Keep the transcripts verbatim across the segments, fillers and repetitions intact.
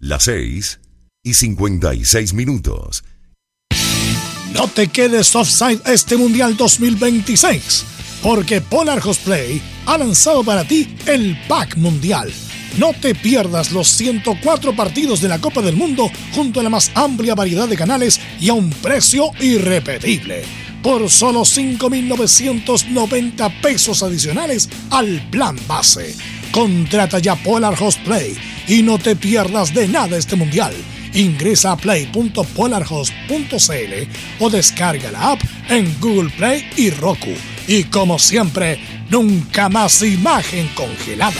Las seis y cincuenta y seis minutos. No te quedes offside este Mundial dos mil veintiséis, porque Polar Host Play ha lanzado para ti el Pack Mundial. No te pierdas los ciento cuatro partidos de la Copa del Mundo junto a la más amplia variedad de canales y a un precio irrepetible. Por solo cinco mil novecientos noventa pesos adicionales al plan base. Contrata ya Polar Host Play y no te pierdas de nada este Mundial. Ingresa a play punto polar host punto c l o descarga la app en Google Play y Roku. Y como siempre, nunca más imagen congelada.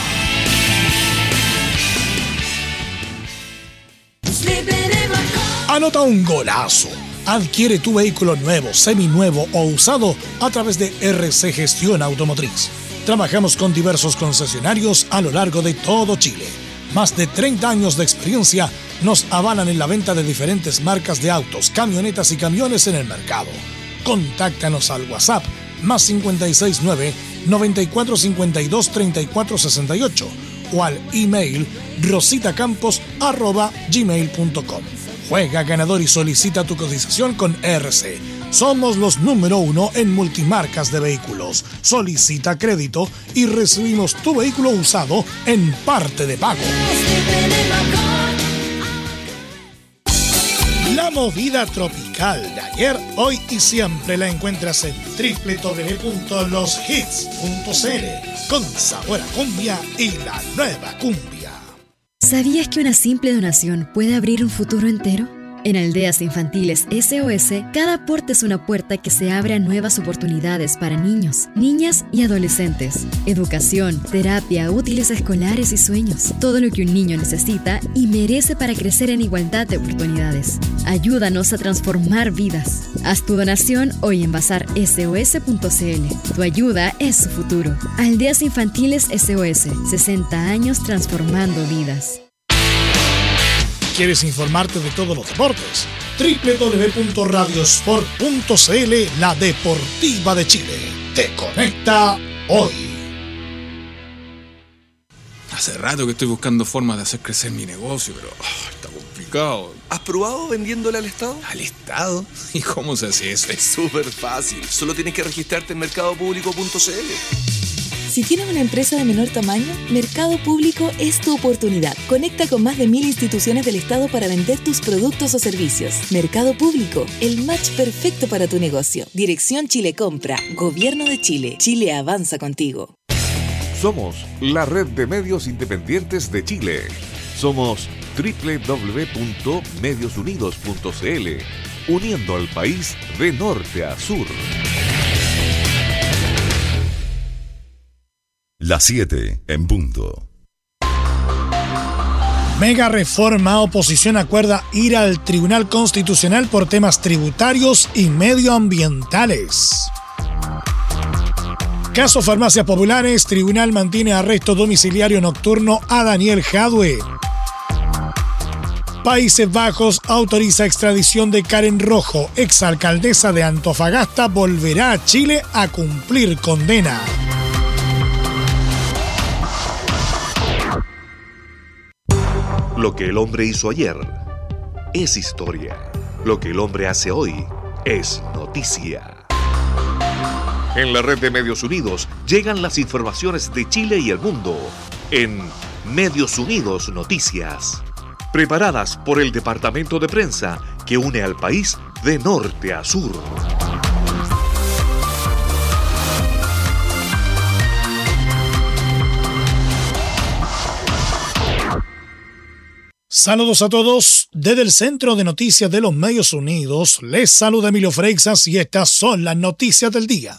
Anota un golazo. Adquiere tu vehículo nuevo, seminuevo o usado a través de R C Gestión Automotriz. Trabajamos con diversos concesionarios a lo largo de todo Chile. Más de treinta años de experiencia nos avalan en la venta de diferentes marcas de autos, camionetas y camiones en el mercado. Contáctanos al WhatsApp más cinco seis nueve, nueve cuatro cinco dos, tres cuatro seis ocho o al email rositacampos arroba gmail punto com. Juega ganador y solicita tu cotización con R C. Somos los número uno en multimarcas de vehículos. Solicita crédito y recibimos tu vehículo usado en parte de pago. La movida tropical de ayer, hoy y siempre la encuentras en doble u doble u doble u punto los hits punto c l con sabor a cumbia y la nueva cumbia. ¿Sabías que una simple donación puede abrir un futuro entero? En Aldeas Infantiles S O S, cada aporte es una puerta que se abre a nuevas oportunidades para niños, niñas y adolescentes. Educación, terapia, útiles escolares y sueños. Todo lo que un niño necesita y merece para crecer en igualdad de oportunidades. Ayúdanos a transformar vidas. Haz tu donación hoy en bazar S O S punto c l. Tu ayuda es su futuro. Aldeas Infantiles S O S, sesenta años transformando vidas. ¿Quieres informarte de todos los deportes? doble u doble u doble u punto radiosport punto c l, la deportiva de Chile. Te conecta hoy. Hace rato que estoy buscando formas de hacer crecer mi negocio, pero oh, está complicado. ¿Has probado vendiéndole al Estado? ¿Al Estado? ¿Y cómo se hace eso? Es súper fácil. Solo tienes que registrarte en mercado público punto c l. Si tienes una empresa de menor tamaño, Mercado Público es tu oportunidad. Conecta con más de mil instituciones del Estado para vender tus productos o servicios. Mercado Público, el match perfecto para tu negocio. Dirección Chile Compra, Gobierno de Chile. Chile avanza contigo. Somos la red de medios independientes de Chile. Somos doble u doble u doble u punto medios unidos punto c l, uniendo al país de norte a sur. Las siete en punto. Mega reforma, oposición acuerda ir al Tribunal Constitucional por temas tributarios y medioambientales. Caso Farmacias Populares, Tribunal mantiene arresto domiciliario nocturno a Daniel Jadwe. Países Bajos autoriza extradición de Karen Rojo, exalcaldesa de Antofagasta, volverá a Chile a cumplir condena. Lo que el hombre hizo ayer es historia. Lo que el hombre hace hoy es noticia. En la red de Medios Unidos llegan las informaciones de Chile y el mundo en Medios Unidos Noticias. Preparadas por el departamento de prensa que une al país de norte a sur. Saludos a todos. Desde el Centro de Noticias de los Medios Unidos, les saluda Emilio Freixas y estas son las noticias del día.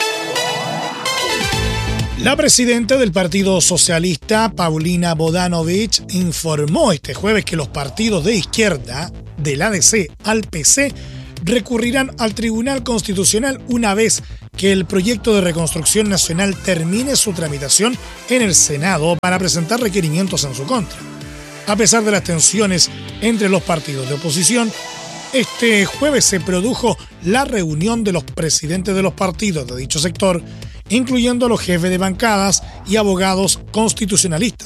La presidenta del Partido Socialista, Paulina Bodanovich, informó este jueves que los partidos de izquierda, del A D C al P C, recurrirán al Tribunal Constitucional una vez que el proyecto de reconstrucción nacional termine su tramitación en el Senado para presentar requerimientos en su contra. A pesar de las tensiones entre los partidos de oposición, este jueves se produjo la reunión de los presidentes de los partidos de dicho sector, incluyendo a los jefes de bancadas y abogados constitucionalistas,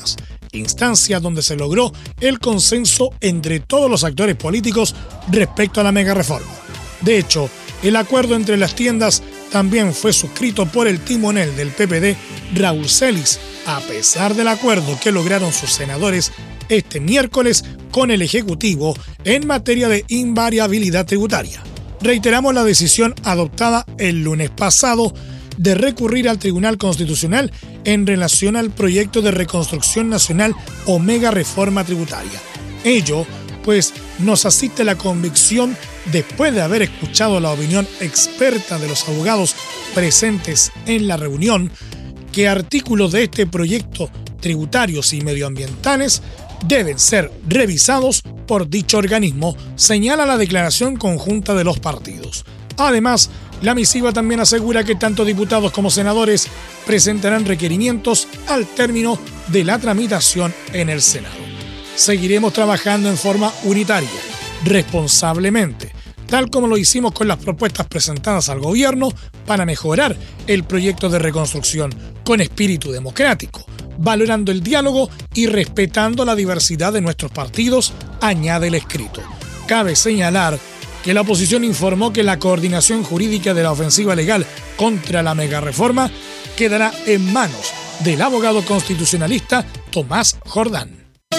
instancia donde se logró el consenso entre todos los actores políticos respecto a la megareforma. De hecho, el acuerdo entre las tiendas también fue suscrito por el timonel del P P D, Raúl Celis, a pesar del acuerdo que lograron sus senadores este miércoles con el Ejecutivo en materia de invariabilidad tributaria. Reiteramos la decisión adoptada el lunes pasado de recurrir al Tribunal Constitucional en relación al proyecto de reconstrucción nacional o mega reforma tributaria. Ello, pues, nos asiste la convicción, después de haber escuchado la opinión experta de los abogados presentes en la reunión, que artículos de este proyecto tributarios y medioambientales deben ser revisados por dicho organismo, señala la declaración conjunta de los partidos. Además, la misiva también asegura que tanto diputados como senadores presentarán requerimientos al término de la tramitación en el Senado. Seguiremos trabajando en forma unitaria, responsablemente, tal como lo hicimos con las propuestas presentadas al gobierno para mejorar el proyecto de reconstrucción con espíritu democrático, valorando el diálogo y respetando la diversidad de nuestros partidos, añade el escrito. Cabe señalar que la oposición informó que la coordinación jurídica de la ofensiva legal contra la megareforma quedará en manos del abogado constitucionalista Tomás Jordán.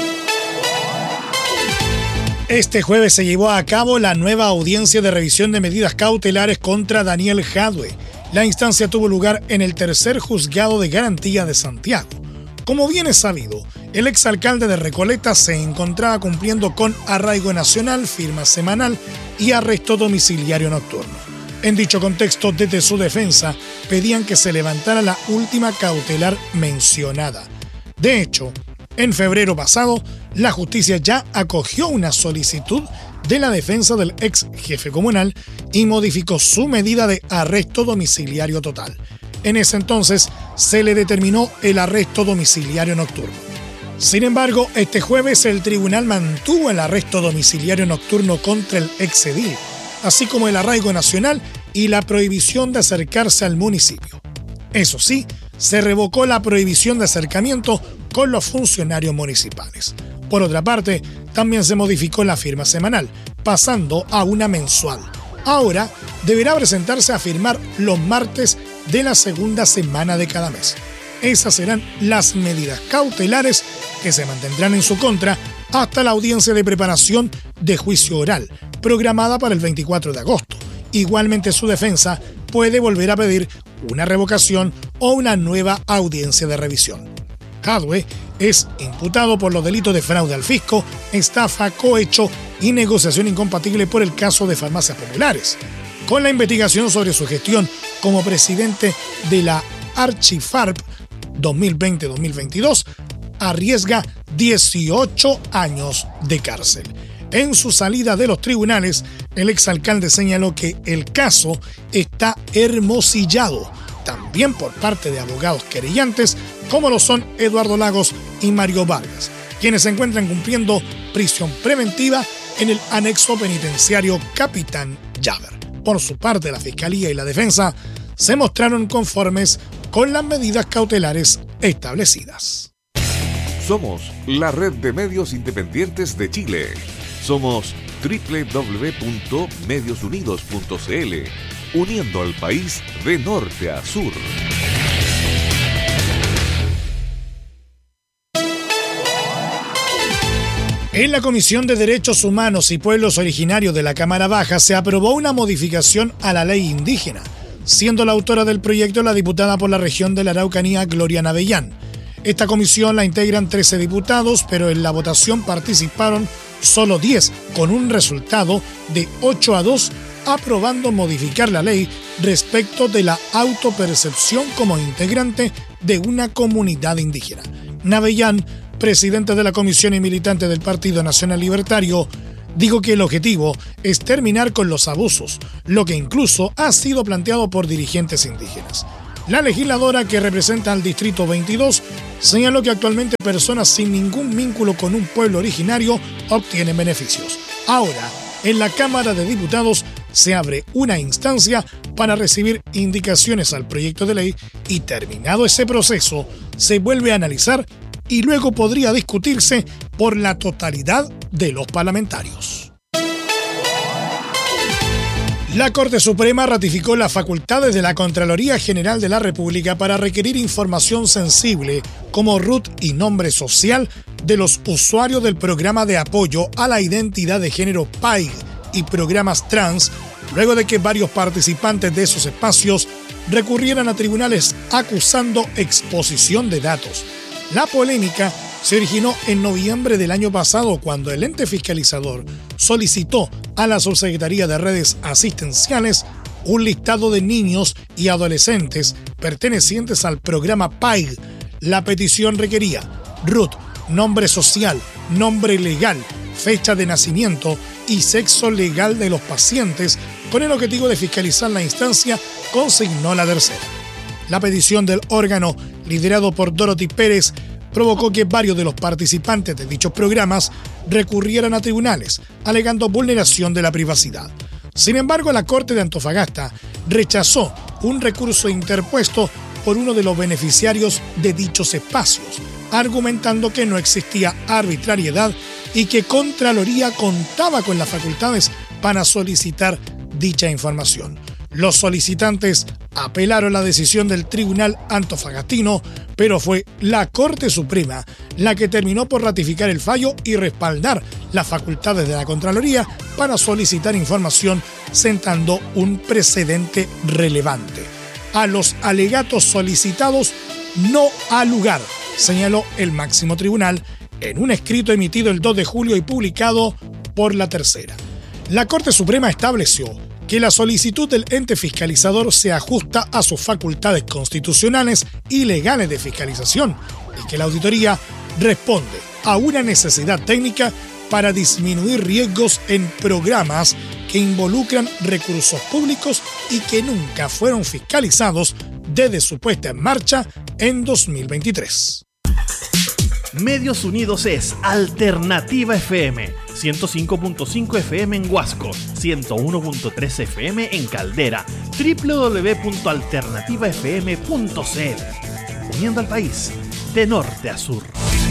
Este jueves se llevó a cabo la nueva audiencia de revisión de medidas cautelares contra Daniel Jadwe. La instancia tuvo lugar en el tercer juzgado de garantía de Santiago. Como bien es sabido, el exalcalde de Recoleta se encontraba cumpliendo con arraigo nacional, firma semanal y arresto domiciliario nocturno. En dicho contexto, desde su defensa, pedían que se levantara la última cautelar mencionada. De hecho, en febrero pasado, la justicia ya acogió una solicitud de la defensa del ex jefe comunal y modificó su medida de arresto domiciliario total. En ese entonces se le determinó el arresto domiciliario nocturno. Sin embargo, este jueves el tribunal mantuvo el arresto domiciliario nocturno contra el exedil, así como el arraigo nacional y la prohibición de acercarse al municipio. Eso sí, se revocó la prohibición de acercamiento con los funcionarios municipales. Por otra parte, también se modificó la firma semanal, pasando a una mensual. Ahora deberá presentarse a firmar los martes de la segunda semana de cada mes. Esas serán las medidas cautelares que se mantendrán en su contra hasta la audiencia de preparación de juicio oral, programada para el veinticuatro de agosto. Igualmente, su defensa puede volver a pedir una revocación o una nueva audiencia de revisión. Jadwe es imputado por los delitos de fraude al fisco, estafa, cohecho y negociación incompatible por el caso de Farmacias Populares. Con la investigación sobre su gestión como presidente de la Archifarp dos mil veinte dos mil veintidós, arriesga dieciocho años de cárcel. En su salida de los tribunales, el exalcalde señaló que el caso está hermosillado, también por parte de abogados querellantes como lo son Eduardo Lagos y Mario Vargas, quienes se encuentran cumpliendo prisión preventiva en el anexo penitenciario Capitán Llaver. Por su parte, la Fiscalía y la Defensa se mostraron conformes con las medidas cautelares establecidas. Somos la red de medios independientes de Chile. Somos doble u doble u doble u punto medios unidos punto c l, uniendo al país de norte a sur. En la Comisión de Derechos Humanos y Pueblos Originarios de la Cámara Baja se aprobó una modificación a la ley indígena, siendo la autora del proyecto la diputada por la región de la Araucanía, Gloria Navellán. Esta comisión la integran trece diputados, pero en la votación participaron solo diez, con un resultado de ocho a dos, aprobando modificar la ley respecto de la autopercepción como integrante de una comunidad indígena. Navellán, presidente de la comisión y militante del Partido Nacional Libertario, dijo que el objetivo es terminar con los abusos, lo que incluso ha sido planteado por dirigentes indígenas. La legisladora, que representa al Distrito veintidós, señaló que actualmente personas sin ningún vínculo con un pueblo originario obtienen beneficios. Ahora, en la Cámara de Diputados se abre una instancia para recibir indicaciones al proyecto de ley y, terminado ese proceso, se vuelve a analizar y luego podría discutirse por la totalidad de los parlamentarios. La Corte Suprema ratificó las facultades de la Contraloría General de la República para requerir información sensible como R U T y nombre social de los usuarios del programa de apoyo a la identidad de género P A I G y programas trans, luego de que varios participantes de esos espacios recurrieran a tribunales acusando exposición de datos. La polémica se originó en noviembre del año pasado cuando el ente fiscalizador solicitó a la Subsecretaría de Redes Asistenciales un listado de niños y adolescentes pertenecientes al programa P A I G. La petición requería R U T, nombre social, nombre legal, fecha de nacimiento y sexo legal de los pacientes, con el objetivo de fiscalizar la instancia, consignó la tercera. La petición del órgano, liderado por Dorothy Pérez, provocó que varios de los participantes de dichos programas recurrieran a tribunales, alegando vulneración de la privacidad. Sin embargo, la Corte de Antofagasta rechazó un recurso interpuesto por uno de los beneficiarios de dichos espacios, argumentando que no existía arbitrariedad y que Contraloría contaba con las facultades para solicitar dicha información. Los solicitantes apelaron la decisión del Tribunal Antofagastino, pero fue la Corte Suprema la que terminó por ratificar el fallo y respaldar las facultades de la Contraloría para solicitar información, sentando un precedente relevante. A los alegatos solicitados no ha lugar, señaló el máximo tribunal en un escrito emitido el dos de julio y publicado por la tercera. La Corte Suprema estableció que la solicitud del ente fiscalizador se ajusta a sus facultades constitucionales y legales de fiscalización y que la auditoría responde a una necesidad técnica para disminuir riesgos en programas que involucran recursos públicos y que nunca fueron fiscalizados desde su puesta en marcha en dos mil veintitrés. Medios Unidos es Alternativa F M, ciento cinco punto cinco F M en Huasco, ciento uno punto tres F M en Caldera, doble u doble u doble u punto alternativa f m punto c l. Uniendo al país de norte a sur.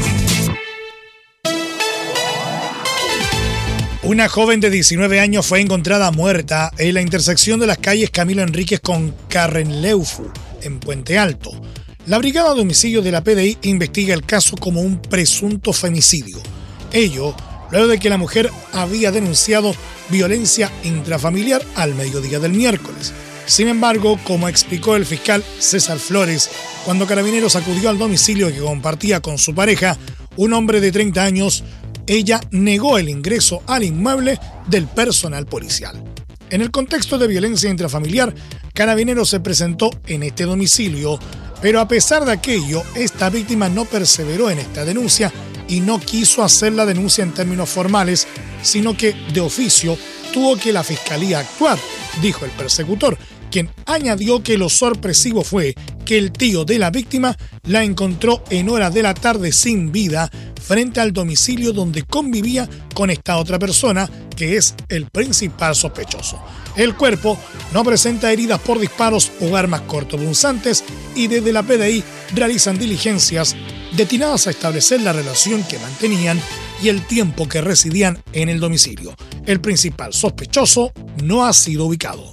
Una joven de diecinueve años fue encontrada muerta en la intersección de las calles Camilo Enríquez con Carrenleufu, en Puente Alto. La Brigada de Homicidios de la P D I investiga el caso como un presunto femicidio. Ello luego de que la mujer había denunciado violencia intrafamiliar al mediodía del miércoles. Sin embargo, como explicó el fiscal César Flores, cuando Carabineros acudió al domicilio que compartía con su pareja, un hombre de treinta años, ella negó el ingreso al inmueble del personal policial. En el contexto de violencia intrafamiliar, Carabineros se presentó en este domicilio, pero a pesar de aquello, esta víctima no perseveró en esta denuncia y no quiso hacer la denuncia en términos formales, sino que de oficio tuvo que la fiscalía actuar, dijo el persecutor, quien añadió que lo sorpresivo fue que el tío de la víctima la encontró en horas de la tarde sin vida frente al domicilio donde convivía con esta otra persona, que es el principal sospechoso. El cuerpo no presenta heridas por disparos o armas cortopunzantes y desde la P D I realizan diligencias destinadas a establecer la relación que mantenían y el tiempo que residían en el domicilio. El principal sospechoso no ha sido ubicado.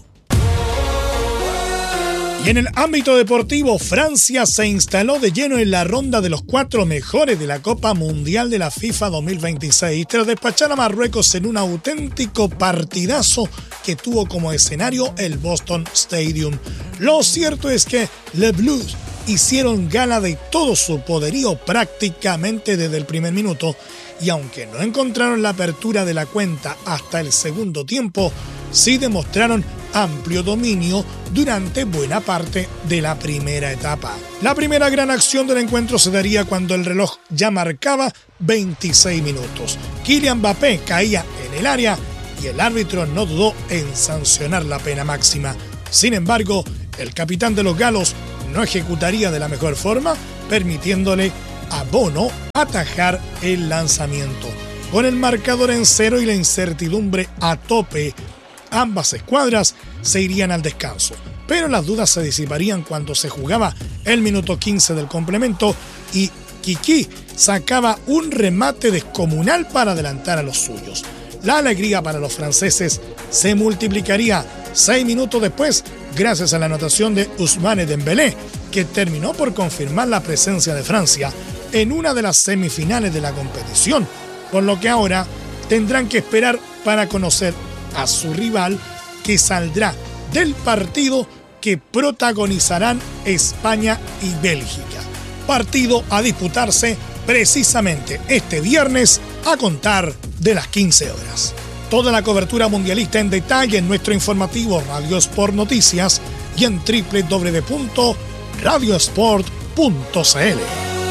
Y en el ámbito deportivo, Francia se instaló de lleno en la ronda de los cuatro mejores de la Copa Mundial de la FIFA dos mil veintiséis tras despachar a Marruecos en un auténtico partidazo que tuvo como escenario el Boston Stadium. Lo cierto es que Les Blues hicieron gala de todo su poderío prácticamente desde el primer minuto y aunque no encontraron la apertura de la cuenta hasta el segundo tiempo, sí demostraron amplio dominio durante buena parte de la primera etapa. La primera gran acción del encuentro se daría cuando el reloj ya marcaba veintiséis minutos. Kylian Mbappé caía en el área y el árbitro no dudó en sancionar la pena máxima. Sin embargo, el capitán de los galos no ejecutaría de la mejor forma, permitiéndole a Bono atajar el lanzamiento. Con el marcador en cero y la incertidumbre a tope, ambas escuadras se irían al descanso, pero las dudas se disiparían cuando se jugaba el minuto quince del complemento y Kiki sacaba un remate descomunal para adelantar a los suyos. La alegría para los franceses se multiplicaría seis minutos después gracias a la anotación de Ousmane Dembélé, que terminó por confirmar la presencia de Francia en una de las semifinales de la competición, por lo que ahora tendrán que esperar para conocer a su rival, que saldrá del partido que protagonizarán España y Bélgica. Partido a disputarse precisamente este viernes a contar de las quince horas. Toda la cobertura mundialista en detalle en nuestro informativo Radio Sport Noticias y en doble u doble u doble u punto radio sport punto c l.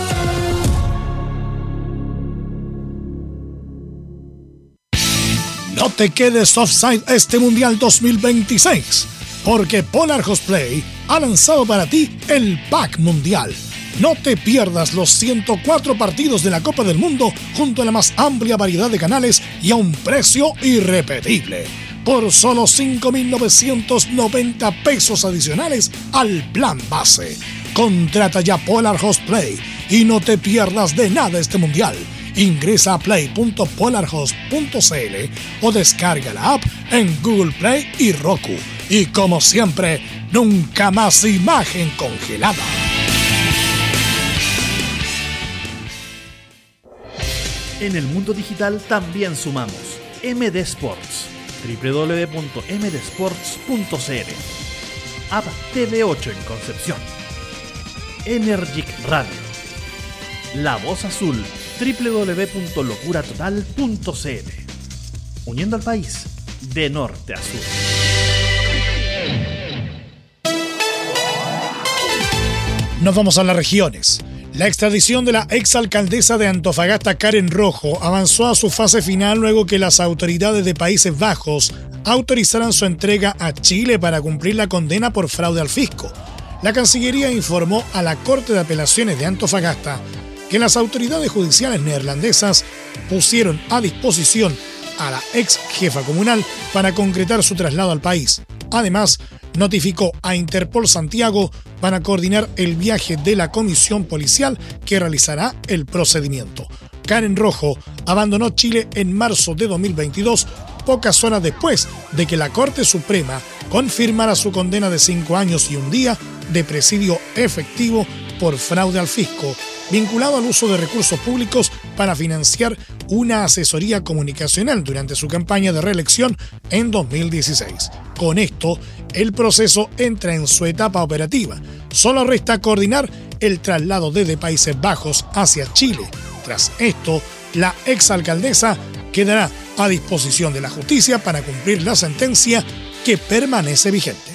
No te quedes offside este Mundial dos mil veintiséis, porque Polar Host Play ha lanzado para ti el Pack Mundial. No te pierdas los ciento cuatro partidos de la Copa del Mundo junto a la más amplia variedad de canales y a un precio irrepetible. Por solo cinco mil novecientos noventa pesos adicionales al plan base. Contrata ya Polar Host Play y no te pierdas de nada este Mundial. Ingresa a play punto polar host punto c l o descarga la app en Google Play y Roku. Y como siempre, nunca más imagen congelada. En el mundo digital también sumamos M D Sports, doble u doble u doble u punto m d sports punto c l, App T V ocho en Concepción, Energic Radio, La Voz Azul, doble u doble u doble u punto locura total punto c l, uniendo al país de norte a sur. Nos vamos a las regiones. La extradición de la exalcaldesa de Antofagasta, Karen Rojo, avanzó a su fase final luego que las autoridades de Países Bajos autorizaran su entrega a Chile para cumplir la condena por fraude al fisco. La Cancillería informó a la Corte de Apelaciones de Antofagasta que las autoridades judiciales neerlandesas pusieron a disposición a la ex jefa comunal para concretar su traslado al país. Además, notificó a Interpol Santiago para coordinar el viaje de la comisión policial que realizará el procedimiento. Karen Rojo abandonó Chile en marzo de dos mil veintidós, pocas horas después de que la Corte Suprema confirmara su condena de cinco años y un día de presidio efectivo por fraude al fisco, vinculado al uso de recursos públicos para financiar una asesoría comunicacional durante su campaña de reelección en dos mil dieciséis. Con esto, el proceso entra en su etapa operativa. Solo resta coordinar el traslado desde Países Bajos hacia Chile. Tras esto, la exalcaldesa quedará a disposición de la justicia para cumplir la sentencia que permanece vigente.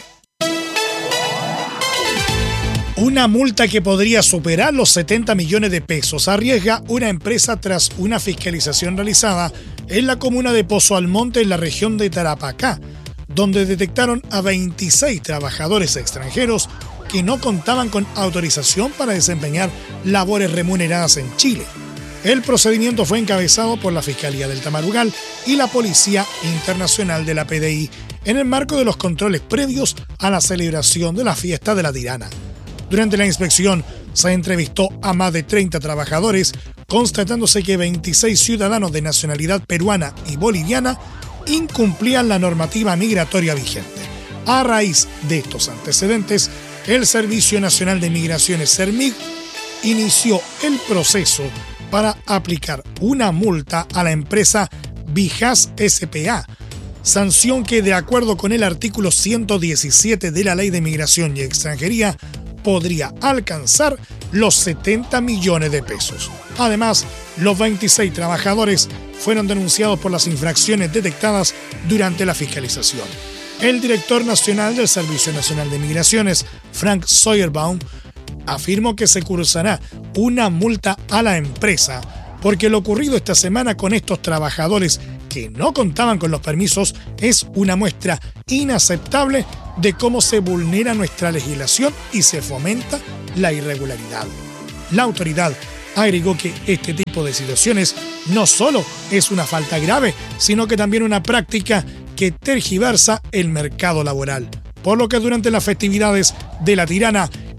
Una multa que podría superar los setenta millones de pesos arriesga una empresa tras una fiscalización realizada en la comuna de Pozo Almonte, en la región de Tarapacá, donde detectaron a veintiséis trabajadores extranjeros que no contaban con autorización para desempeñar labores remuneradas en Chile. El procedimiento fue encabezado por la Fiscalía del Tamarugal y la Policía Internacional de la P D I en el marco de los controles previos a la celebración de la fiesta de la Tirana. Durante la inspección se entrevistó a más de treinta trabajadores, constatándose que veintiséis ciudadanos de nacionalidad peruana y boliviana incumplían la normativa migratoria vigente. A raíz de estos antecedentes, el Servicio Nacional de Migraciones SERMIG inició el proceso para aplicar una multa a la empresa Vijas S P A, sanción que, de acuerdo con el artículo ciento diecisiete de la Ley de Migración y Extranjería, podría alcanzar los setenta millones de pesos. Además, los veintiséis trabajadores fueron denunciados por las infracciones detectadas durante la fiscalización. El director nacional del Servicio Nacional de Migraciones, Frank Soyerbaum, afirmó que se cursará una multa a la empresa porque lo ocurrido esta semana con estos trabajadores que no contaban con los permisos es una muestra inaceptable de cómo se vulnera nuestra legislación y se fomenta la irregularidad. La autoridad agregó que este tipo de situaciones no solo es una falta grave, sino que también una práctica que tergiversa el mercado laboral, por lo que durante las festividades de la Tirana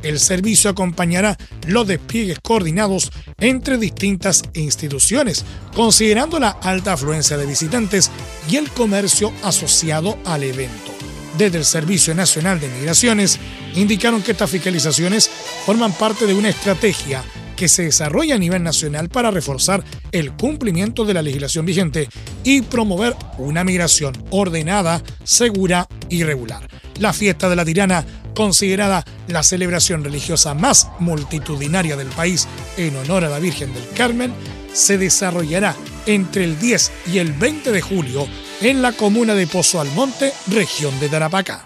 El servicio acompañará los despliegues coordinados entre distintas instituciones, considerando la alta afluencia de visitantes y el comercio asociado al evento. Desde el Servicio Nacional de Migraciones indicaron que estas fiscalizaciones forman parte de una estrategia que se desarrolla a nivel nacional para reforzar el cumplimiento de la legislación vigente y promover una migración ordenada, segura y regular. La fiesta de la Tirana, considerada la celebración religiosa más multitudinaria del país en honor a la Virgen del Carmen, se desarrollará entre el diez y el veinte de julio en la comuna de Pozo Almonte, región de Tarapacá.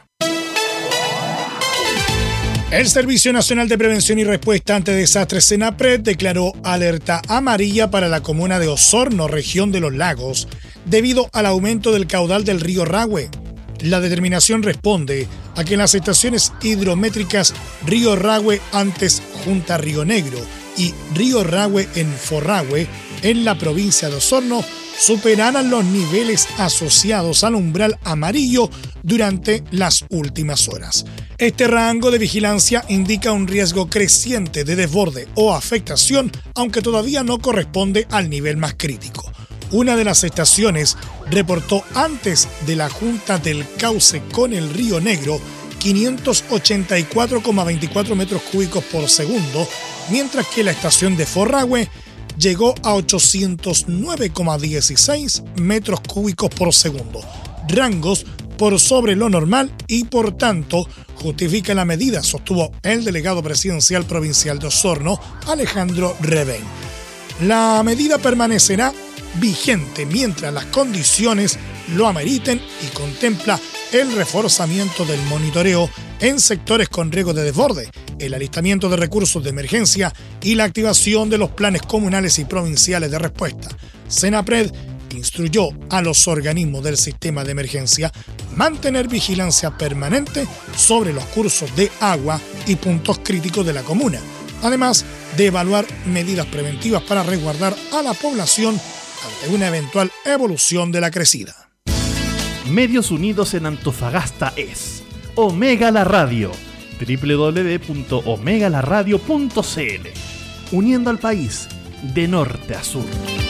El Servicio Nacional de Prevención y Respuesta ante Desastres SENAPRED declaró alerta amarilla para la comuna de Osorno, región de los Lagos, debido al aumento del caudal del río Rahue. La determinación responde a que las estaciones hidrométricas Río Rahue, antes Junta Río Negro, y Río Rahue en Forrahue, en la provincia de Osorno, superaran los niveles asociados al umbral amarillo durante las últimas horas. Este rango de vigilancia indica un riesgo creciente de desborde o afectación, aunque todavía no corresponde al nivel más crítico. Una de las estaciones reportó antes de la junta del cauce con el Río Negro quinientos ochenta y cuatro coma veinticuatro metros cúbicos por segundo, mientras que la estación de Forrahue llegó a ochocientos nueve coma dieciséis metros cúbicos por segundo, rangos por sobre lo normal y por tanto justifica la medida, sostuvo el delegado presidencial provincial de Osorno, Alejandro Rebén. La medida permanecerá vigente mientras las condiciones lo ameriten y contempla el reforzamiento del monitoreo en sectores con riesgo de desborde, el alistamiento de recursos de emergencia y la activación de los planes comunales y provinciales de respuesta. SENAPRED instruyó a los organismos del sistema de emergencia mantener vigilancia permanente sobre los cursos de agua y puntos críticos de la comuna, además de evaluar medidas preventivas para resguardar a la población ante una eventual evolución de la crecida. Medios Unidos en Antofagasta es Omega La Radio, doble u doble u doble u punto omega la radio punto c l, uniendo al país de norte a sur.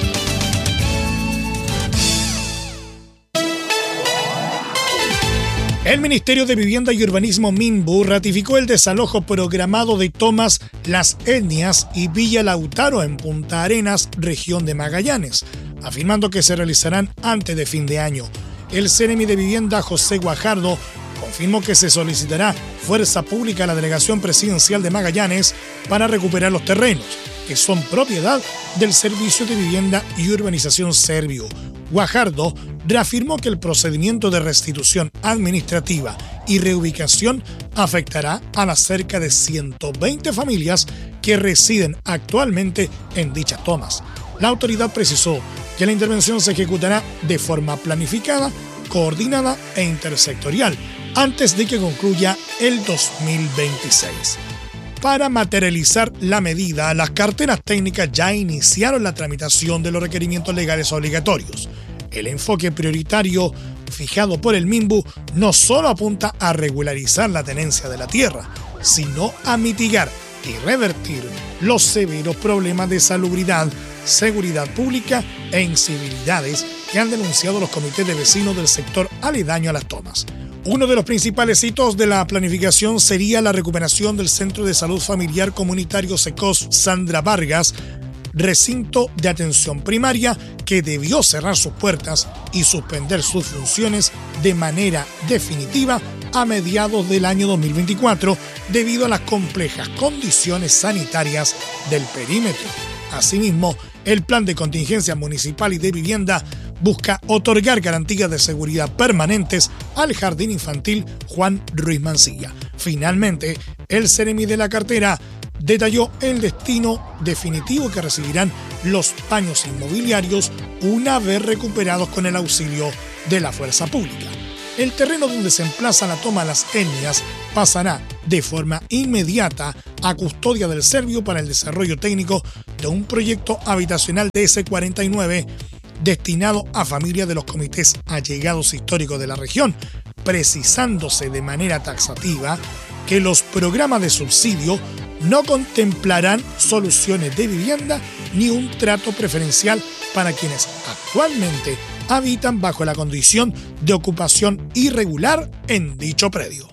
El Ministerio de Vivienda y Urbanismo MINBU ratificó el desalojo programado de Tomas, Las Etnias y Villa Lautaro en Punta Arenas, región de Magallanes, afirmando que se realizarán antes de fin de año. El Ceremi de Vivienda, José Guajardo, confirmó que se solicitará fuerza pública a la Delegación Presidencial de Magallanes para recuperar los terrenos, que son propiedad del Servicio de Vivienda y Urbanización Servio. Guajardo reafirmó que el procedimiento de restitución administrativa y reubicación afectará a las cerca de ciento veinte familias que residen actualmente en dichas tomas. La autoridad precisó que la intervención se ejecutará de forma planificada, coordinada e intersectorial antes de que concluya el dos mil veintiséis. Para materializar la medida, las carteras técnicas ya iniciaron la tramitación de los requerimientos legales obligatorios. El enfoque prioritario fijado por el MINBU no solo apunta a regularizar la tenencia de la tierra, sino a mitigar y revertir los severos problemas de salubridad, seguridad pública e incivilidades que han denunciado los comités de vecinos del sector aledaño a las tomas. Uno de los principales hitos de la planificación sería la recuperación del Centro de Salud Familiar Comunitario SECOS Sandra Vargas, recinto de atención primaria que debió cerrar sus puertas y suspender sus funciones de manera definitiva a mediados del año dos mil veinticuatro debido a las complejas condiciones sanitarias del perímetro. Asimismo, el Plan de Contingencia Municipal y de Vivienda busca otorgar garantías de seguridad permanentes al Jardín Infantil Juan Ruiz Mancilla. Finalmente, el Ceremi de la cartera detalló el destino definitivo que recibirán los paños inmobiliarios una vez recuperados con el auxilio de la fuerza pública. El terreno donde se emplaza la toma Las Etnias pasará de forma inmediata a custodia del Servio para el desarrollo técnico de un proyecto habitacional de ese cuarenta y nueve destinado a familias de los comités allegados históricos de la región, precisándose de manera taxativa que los programas de subsidio no contemplarán soluciones de vivienda ni un trato preferencial para quienes actualmente habitan bajo la condición de ocupación irregular en dicho predio.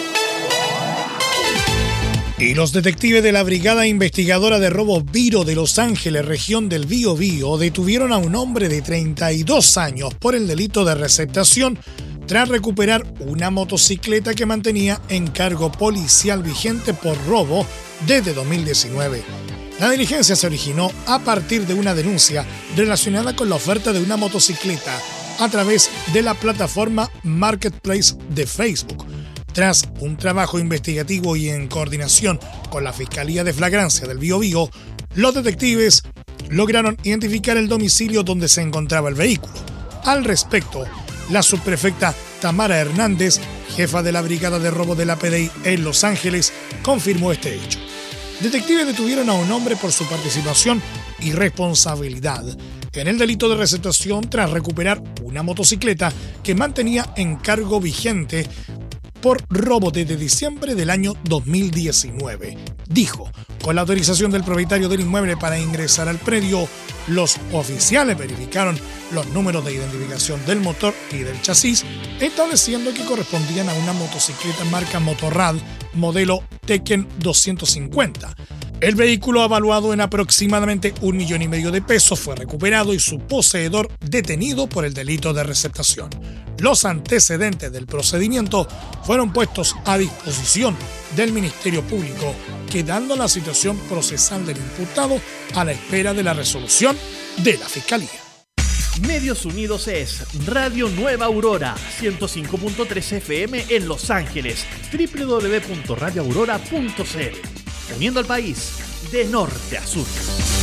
Y los detectives de la Brigada Investigadora de Robos Viro de Los Ángeles, región del Biobío, detuvieron a un hombre de treinta y dos años por el delito de receptación tras recuperar una motocicleta que mantenía en cargo policial vigente por robo desde dos mil diecinueve. La diligencia se originó a partir de una denuncia relacionada con la oferta de una motocicleta a través de la plataforma Marketplace de Facebook. Tras un trabajo investigativo y en coordinación con la Fiscalía de Flagrancia del Biobío, los detectives lograron identificar el domicilio donde se encontraba el vehículo. Al respecto, la subprefecta Tamara Hernández, jefa de la Brigada de Robo de la P D I en Los Ángeles, confirmó este hecho. Detectives detuvieron a un hombre por su participación y responsabilidad en el delito de receptación tras recuperar una motocicleta que mantenía en cargo vigente por robo desde diciembre del año dos mil diecinueve. Dijo, con la autorización del propietario del inmueble para ingresar al predio, los oficiales verificaron los números de identificación del motor y del chasis, estableciendo que correspondían a una motocicleta marca Motorrad, modelo Tekken doscientos cincuenta. El vehículo, evaluado en aproximadamente un millón y medio de pesos, fue recuperado y su poseedor detenido por el delito de receptación. Los antecedentes del procedimiento fueron puestos a disposición del Ministerio Público, quedando la situación procesal del imputado a la espera de la resolución de la Fiscalía. Medios Unidos es Radio Nueva Aurora, ciento cinco punto tres F M en Los Ángeles, doble u doble u doble u punto radio aurora punto c l. Uniendo al país de norte a sur.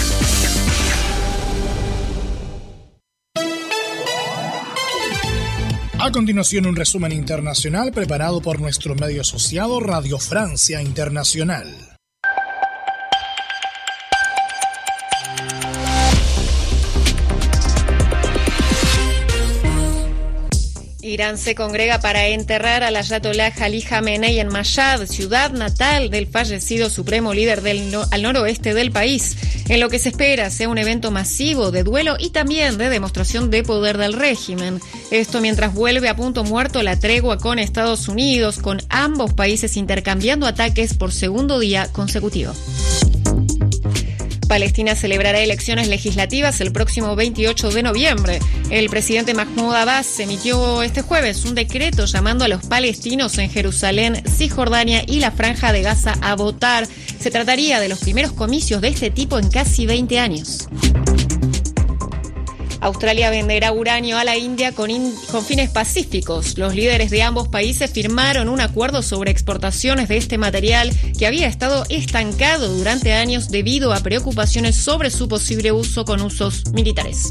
A continuación, un resumen internacional preparado por nuestro medio asociado Radio Francia Internacional. Irán se congrega para enterrar al ayatolá Ali Jamenei en Mashhad, ciudad natal del fallecido supremo líder del no, al noroeste del país, en lo que se espera sea un evento masivo de duelo y también de demostración de poder del régimen. Esto mientras vuelve a punto muerto la tregua con Estados Unidos, con ambos países intercambiando ataques por segundo día consecutivo. Palestina celebrará elecciones legislativas el próximo veintiocho de noviembre. El presidente Mahmoud Abbas emitió este jueves un decreto llamando a los palestinos en Jerusalén, Cisjordania y la Franja de Gaza a votar. Se trataría de los primeros comicios de este tipo en casi veinte años. Australia venderá uranio a la India con, in- con fines pacíficos. Los líderes de ambos países firmaron un acuerdo sobre exportaciones de este material que había estado estancado durante años debido a preocupaciones sobre su posible uso con usos militares.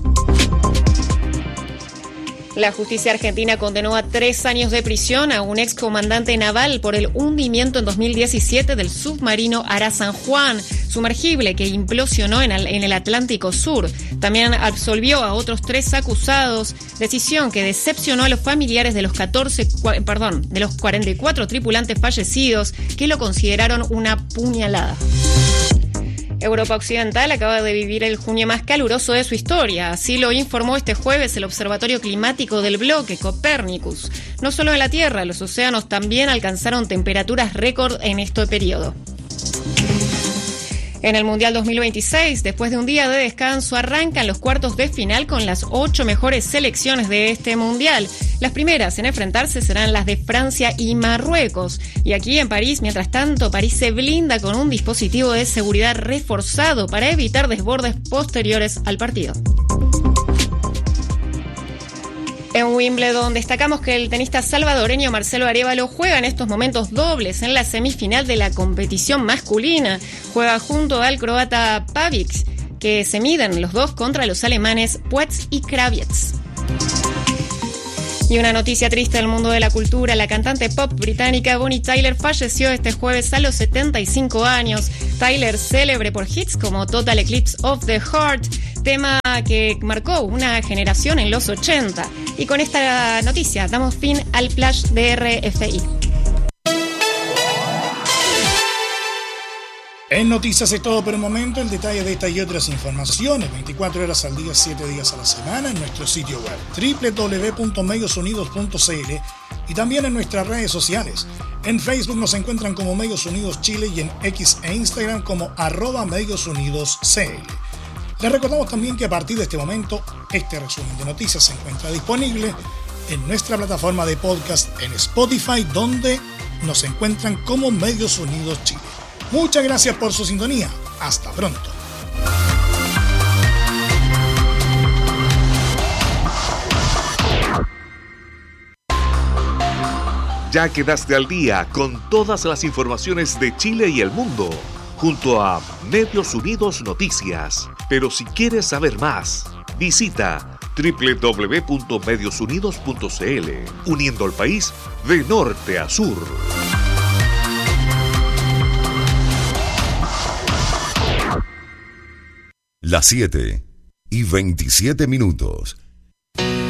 La justicia argentina condenó a tres años de prisión a un excomandante naval por el hundimiento en dos mil diecisiete del submarino Ara San Juan, sumergible que implosionó en el, en el Atlántico Sur. También absolvió a otros tres acusados, decisión que decepcionó a los familiares de los catorce, perdón, de los cuarenta y cuatro tripulantes fallecidos, que lo consideraron una puñalada. Europa Occidental acaba de vivir el junio más caluroso de su historia. Así lo informó este jueves el Observatorio Climático del Bloque, Copérnicus. No solo en la Tierra, los océanos también alcanzaron temperaturas récord en este periodo. En el Mundial dos mil veintiséis, después de un día de descanso, arrancan los cuartos de final con las ocho mejores selecciones de este Mundial. Las primeras en enfrentarse serán las de Francia y Marruecos. Y aquí en París, mientras tanto, París se blinda con un dispositivo de seguridad reforzado para evitar desbordes posteriores al partido. En Wimbledon destacamos que el tenista salvadoreño Marcelo Arévalo juega en estos momentos dobles en la semifinal de la competición masculina. Juega junto al croata Pavic, que se miden los dos contra los alemanes Puetz y Kravietz. Y una noticia triste del mundo de la cultura: la cantante pop británica Bonnie Tyler falleció este jueves a los setenta y cinco años. Tyler, célebre por hits como Total Eclipse of the Heart, tema que marcó una generación en los ochenta. Y con esta noticia damos fin al flash de R F I. En Noticias es todo por el momento. El detalle de esta y otras informaciones veinticuatro horas al día, siete días a la semana en nuestro sitio web doble u doble u doble u punto medios unidos punto c l y también en nuestras redes sociales. En Facebook nos encuentran como Medios Unidos Chile y en X e Instagram como arroba Medios Unidos C L. Les recordamos también que a partir de este momento este resumen de noticias se encuentra disponible en nuestra plataforma de podcast en Spotify, donde nos encuentran como Medios Unidos Chile. Muchas gracias por su sintonía. Hasta pronto. Ya quedaste al día con todas las informaciones de Chile y el mundo, junto a Medios Unidos Noticias. Pero si quieres saber más, visita doble u doble u doble u punto medios unidos punto c l, uniendo al país de norte a sur. Las siete y veintisiete minutos.